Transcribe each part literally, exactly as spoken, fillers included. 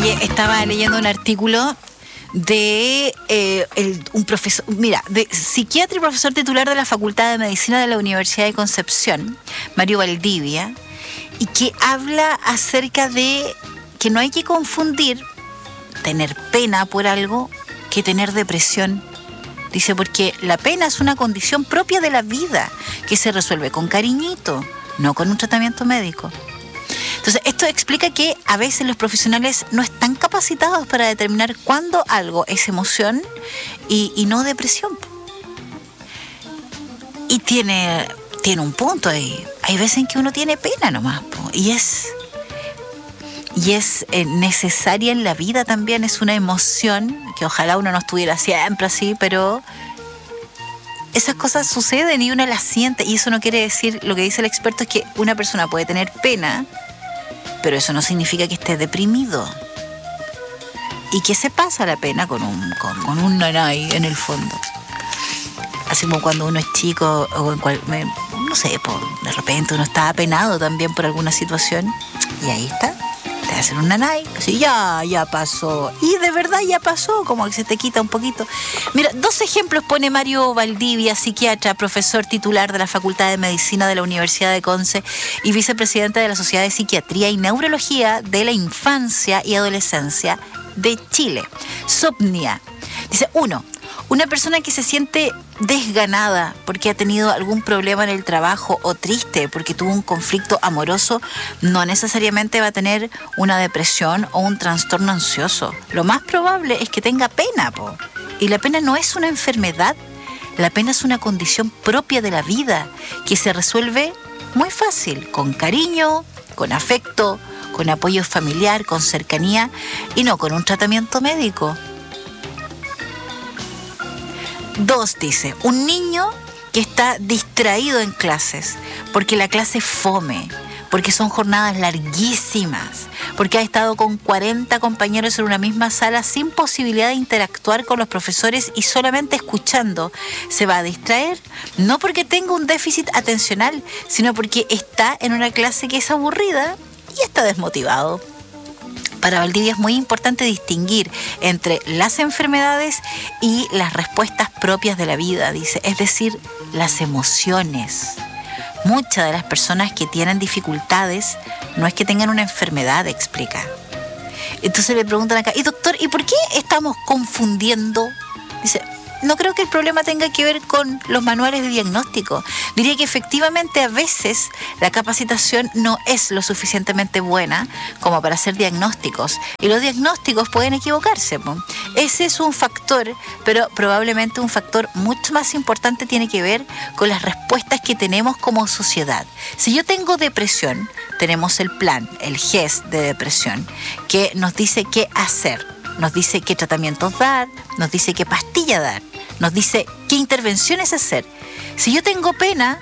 Oye, estaba leyendo un artículo de eh, el, un profesor, mira, de psiquiatra y profesor titular de la Facultad de Medicina de la Universidad de Concepción, Mario Valdivia, y que habla acerca de que no hay que confundir tener pena por algo que tener depresión. Dice, porque la pena es una condición propia de la vida que se resuelve con cariñito, no con un tratamiento médico. Entonces, esto explica que a veces los profesionales no están capacitados para determinar cuándo algo es emoción y, y no depresión. Y tiene, tiene un punto ahí. Hay veces en que uno tiene pena nomás, po, y es, y es eh, necesaria en la vida también. Es una emoción que ojalá uno no estuviera siempre así, pero esas cosas suceden y uno las siente. Y eso no quiere decir, lo que dice el experto es que una persona puede tener pena, pero eso no significa que esté deprimido. ¿Y qué se pasa la pena con un, con, con un nanay en el fondo? Así como cuando uno es chico, o en cual, me, no sé, po, de repente uno está apenado también por alguna situación, y ahí está, te hacen un nanay, así ya, ya pasó. Y de verdad ya pasó, como que se te quita un poquito. Mira, dos ejemplos pone Mario Valdivia, psiquiatra, profesor titular de la Facultad de Medicina de la Universidad de Conce y vicepresidente de la Sociedad de Psiquiatría y Neurología de la Infancia y Adolescencia de Chile. Sopnia. Dice, uno, una persona que se siente desganada porque ha tenido algún problema en el trabajo o triste porque tuvo un conflicto amoroso, no necesariamente va a tener una depresión o un trastorno ansioso. Lo más probable es que tenga pena, po. Y la pena no es una enfermedad, la pena es una condición propia de la vida que se resuelve muy fácil, con cariño, con afecto, con apoyo familiar, con cercanía y no con un tratamiento médico. Dos, dice, un niño que está distraído en clases porque la clase es fome, porque son jornadas larguísimas, porque ha estado con cuarenta compañeros en una misma sala sin posibilidad de interactuar con los profesores y solamente escuchando, se va a distraer, no porque tenga un déficit atencional, sino porque está en una clase que es aburrida y está desmotivado. Para Valdivia es muy importante distinguir entre las enfermedades y las respuestas propias de la vida, dice, es decir, las emociones. Muchas de las personas que tienen dificultades no es que tengan una enfermedad, explica. Entonces le preguntan acá, y doctor, ¿y por qué estamos confundiendo? Dice, no creo que el problema tenga que ver con los manuales de diagnóstico. Diría que efectivamente a veces la capacitación no es lo suficientemente buena como para hacer diagnósticos. Y los diagnósticos pueden equivocarse, ¿no? Ese es un factor, pero probablemente un factor mucho más importante tiene que ver con las respuestas que tenemos como sociedad. Si yo tengo depresión, tenemos el plan, el G E S de depresión, que nos dice qué hacer. Nos dice qué tratamientos dar, nos dice qué pastilla dar, nos dice qué intervenciones hacer. Si yo tengo pena,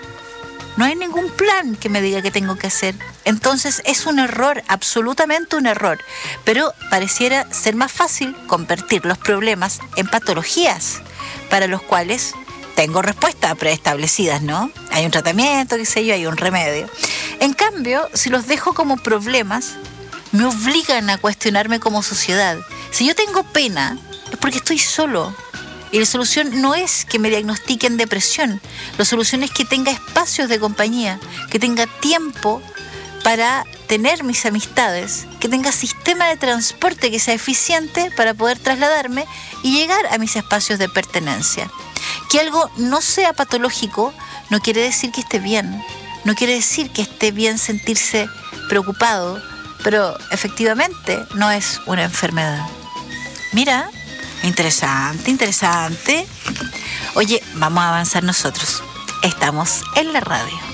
no hay ningún plan que me diga qué tengo que hacer. Entonces es un error, absolutamente un error. Pero pareciera ser más fácil convertir los problemas en patologías para los cuales tengo respuestas preestablecidas, ¿no? Hay un tratamiento, qué sé yo, hay un remedio. En cambio, si los dejo como problemas, me obligan a cuestionarme como sociedad. Si yo tengo pena, es porque estoy solo. Y la solución no es que me diagnostiquen depresión. La solución es que tenga espacios de compañía, que tenga tiempo para tener mis amistades, que tenga sistema de transporte que sea eficiente para poder trasladarme y llegar a mis espacios de pertenencia. Que algo no sea patológico no quiere decir que esté bien. No quiere decir que esté bien sentirse preocupado, pero efectivamente no es una enfermedad. Mira, interesante, interesante. Oye, vamos a avanzar nosotros. Estamos en la radio.